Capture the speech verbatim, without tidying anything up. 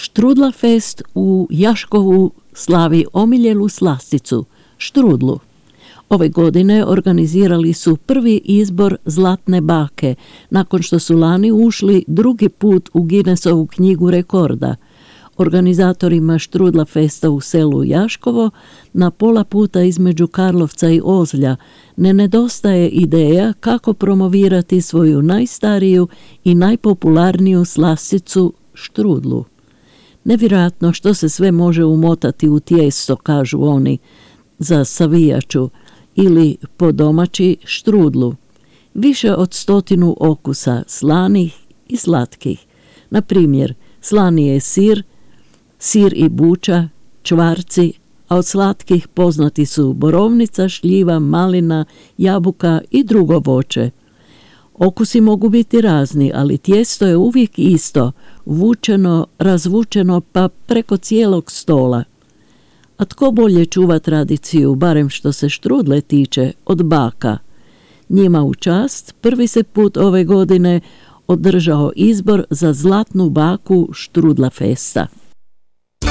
Štrudla fest u Jaškovu slavi omiljelu slasticu, štrudlu. Ove godine organizirali su prvi izbor Zlatne bake, nakon što su lani ušli drugi put u Guinnessovu knjigu rekorda. Organizatorima Štrudla festa u selu Jaškovo, na pola puta između Karlovca i Ozlja, ne nedostaje ideja kako promovirati svoju najstariju i najpopularniju slasticu štrudlu. Nevjerojatno što se sve može umotati u tijesto, kažu oni, za savijaču ili po domaći štrudlu. Više od stotinu okusa, slanih i slatkih. Na primjer, slani je sir, sir i buča, čvarci, a od slatkih poznati su borovnica, šljiva, malina, jabuka i drugo voće. Okusi mogu biti razni, ali tijesto je uvijek isto, vučeno, razvučeno pa preko cijelog stola. A tko bolje čuva tradiciju, barem što se štrudle tiče, od baka? Njima u čast prvi se put ove godine održao izbor za Zlatnu baku Štrudla festa.